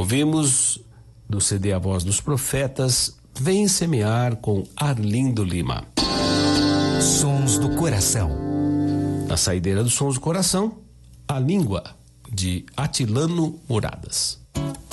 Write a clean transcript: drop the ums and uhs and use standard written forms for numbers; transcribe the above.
Ouvimos do CD A Voz dos Profetas, Vem Semear, com Arlindo Lima. Sons do Coração. Na saideira dos Sons do Coração, A Língua, de Atilano Muradas.